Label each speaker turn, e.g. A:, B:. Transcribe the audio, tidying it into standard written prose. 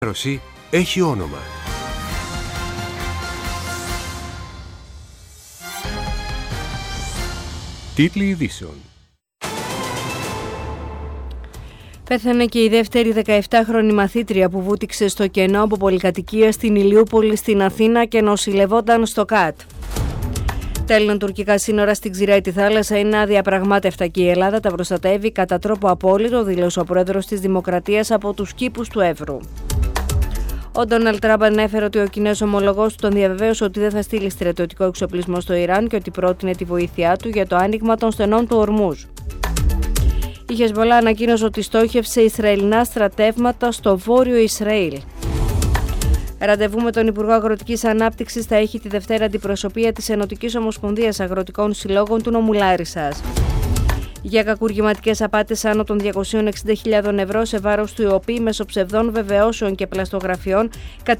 A: ενημέρωση έχει όνομα. Τίτλοι ειδήσεων.
B: Πέθανε και η δεύτερη 17χρονη μαθήτρια που βούτυξε στο κενό από πολυκατοικία στην Ηλιούπολη στην Αθήνα και νοσηλευόταν στο ΚΑΤ. Τα ελληνοτουρκικά σύνορα στην Ξηραίτη θάλασσα είναι αδιαπραγμάτευτα και η Ελλάδα τα προστατεύει κατά τρόπο απόλυτο, δήλωσε ο πρόεδρος της Δημοκρατίας από τους κήπους του Εύρου. Ο Ντόναλντ Τραμπ ανέφερε ότι ο Κινέζος ομολογός του τον διαβεβαίωσε ότι δεν θα στείλει στρατιωτικό εξοπλισμό στο Ιράν και ότι πρότεινε τη βοήθειά του για το άνοιγμα των στενών του Ορμούζ. Η Χεσμολάχ ανακοίνωσε ότι στόχευσε Ισραηλινά στρατεύματα στο βόρειο Ισραήλ. Ραντεβού με τον Υπουργό Αγροτικής Ανάπτυξης θα έχει τη Δευτέρα αντιπροσωπεία της Ενωτικής Ομοσπονδίας Αγροτικών Συλλόγων του νομού Λάρισσας. Για κακουργηματικές απάτες άνω των 260.000 ευρώ σε βάρος του ΙΟΠΗ μέσω ψευδών βεβαιώσεων και πλαστογραφιών